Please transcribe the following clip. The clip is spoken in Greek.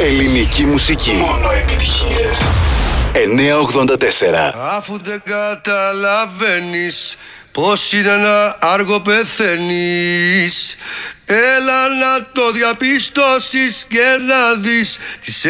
Ελληνική μουσική. Μόνο επιτυχίες. 984. Αφού δεν καταλαβαίνεις πως είναι να άργο πεθαίνεις, έλα να το διαπιστώσεις και να δεις τις